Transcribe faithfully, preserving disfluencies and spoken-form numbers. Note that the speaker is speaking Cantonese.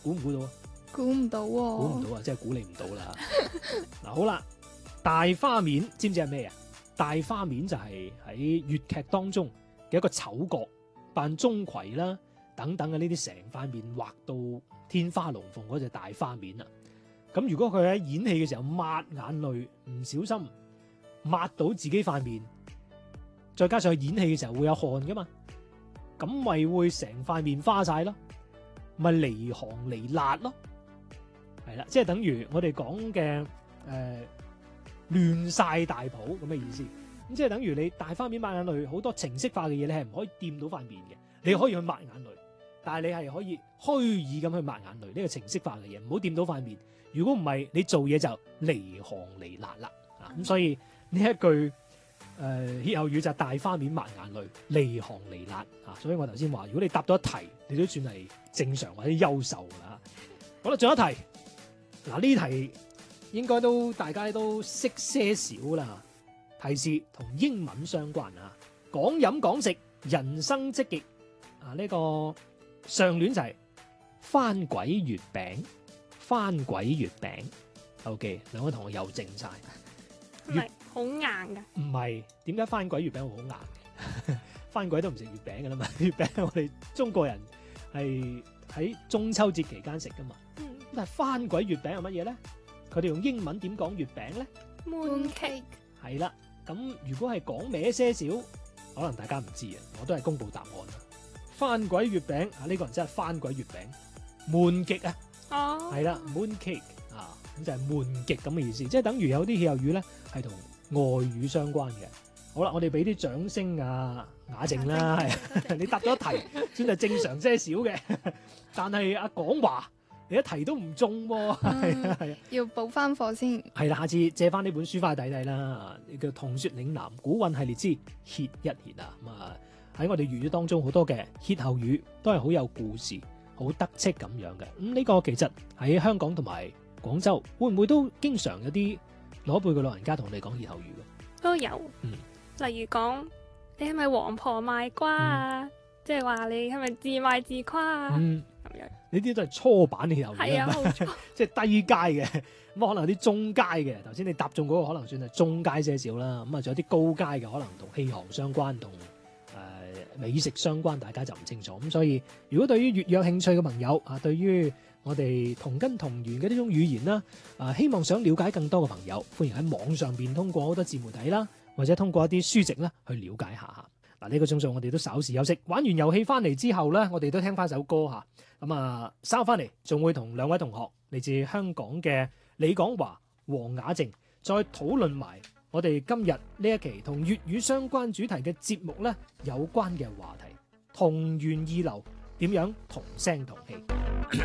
估唔估到啊？ 估唔到喎， 估唔到啊！真係估你唔到啦。嗱，好啦，大花面知唔知係咩啊？大花面就係喺粵劇當中嘅一個丑角，扮鍾馗啦等等嘅呢啲，成塊面畫到天花龍鳳嗰隻大花面啊！咁如果佢喺演戲嘅時候抹眼淚，唔小心抹到自己塊面，再加上佢演戲嘅時候會有汗噶嘛，咁咪會成塊面花晒咯，咪離行離辣咯。係啦，即係等於我哋講嘅誒亂晒大譜咁嘅意思。咁即係等於你大花面抹眼淚，好多程式化嘅嘢，你係唔可以掂到塊面嘅。你可以去抹眼淚，但係你係可以虛擬咁去抹眼淚。呢個程式化嘅嘢，唔好掂到塊面。如果唔係，你做嘢就離行離辣啦。啊，咁所以呢一句誒歇後語就係大花面抹眼淚，離行離辣啊。所以我頭先話，如果你答到一題，你都算係正常或者優秀㗎啦。好啦，仲有一題。嗱，呢題應該都大家都識些少啦。提示同英文相關啊，講飲講食，人生積極啊！呢個上聯就係番鬼月餅，番鬼月餅。OK， 兩位同學又正晒。 係咪好硬㗎？ 唔係，點解番鬼月餅會好硬嘅？番鬼都唔食月餅㗎啦嘛，月餅係我哋中國人係喺中秋節期間食㗎嘛。 嗯， 但係番鬼月餅係乜嘢咧？佢哋用英文點講月餅咧？ mooncake 係啦，咁如果係講歪些少，可能大家唔知啊，我都係公布答案啦。番鬼月餅啊，呢個人真係番鬼月餅，悶極啊， 哦， 係啦，mooncake啊，咁就係悶極咁嘅意思，即係等於有啲歇後語咧係同外語相關嘅。好啦，我哋俾啲掌聲啊，雅靜啦，係你答咗一題，算係正常些少嘅，但係阿廣華你一題都唔中喎，係啊係啊。 要補翻課先。 係啦，下次借翻呢本書翻去睇睇啦，叫《同說嶺南古韻系列之歇一歇》啊。咁啊喺我哋粵語當中好多嘅歇後語都係好有故事、好得戚咁樣嘅。咁、嗯、呢、這個其實喺香港同埋廣州會唔會都經常有啲老一輩嘅老人家同你講歇後語嘅？ 都有。 嗯， 例如講你係咪王婆賣瓜啊？即係話你係咪自賣自誇啊？ 嗯， 咁樣呢啲都係初版嘅歇後語係啊， 啦， 冇錯。 即係低階嘅。咁可能有啲中階嘅。頭先你答中嗰個可能算係中階些少啦。咁啊，仲有啲高階嘅，可能同戲行相關，同誒、呃、美食相關，大家就唔清楚。咁所以，如果對於粵語有興趣嘅朋友啊，對於我哋同根同源嘅呢種語言啦，啊，希望想了解更多嘅朋友，歡迎喺網上邊通過好多自媒體啦，或者通過一啲書籍啦去了解下下。嗱，呢個鐘數我哋都稍事休息，玩完遊戲翻嚟之後咧，我哋都聽翻首歌嚇。咁啊，稍翻嚟仲會同兩位同學嚟自香港嘅李廣華、黃雅靜，再討論埋我哋今日呢一期同粵語相關主題嘅節目咧有關嘅話題，同源異流點樣同聲同氣。